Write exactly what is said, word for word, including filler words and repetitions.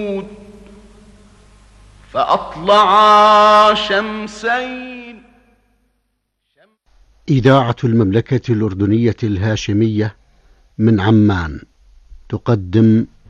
فأطلعا شمسين. إذاعة المملكة الأردنية الهاشمية من عمان تقدم